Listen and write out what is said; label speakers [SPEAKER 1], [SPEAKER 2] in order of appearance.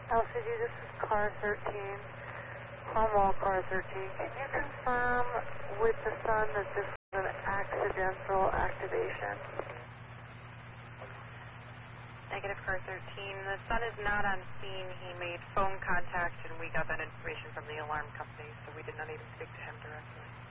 [SPEAKER 1] LCD, this is car 13, Cromwell car 13. Can you confirm with the sun that this was an accidental activation?
[SPEAKER 2] Negative car 13. The sun is not on scene. He made phone contact and we got that information from the alarm company, so we did not even speak to him directly.